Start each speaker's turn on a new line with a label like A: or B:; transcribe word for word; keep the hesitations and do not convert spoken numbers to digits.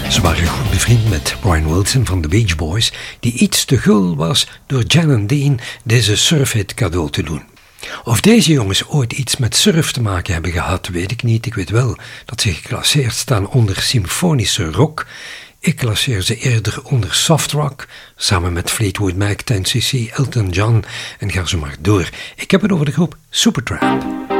A: Ze waren goed bevriend met Brian Wilson van de Beach Boys, die iets te gul was door Jan en Dean deze surfhit cadeau te doen. Of deze jongens ooit iets met surf te maken hebben gehad, weet ik niet. Ik weet wel dat ze geclasseerd staan onder symfonische rock. Ik classeer ze eerder onder soft rock, samen met Fleetwood Mac, ten cc, Elton John en ga zo maar door. Ik heb het over de groep Supertramp.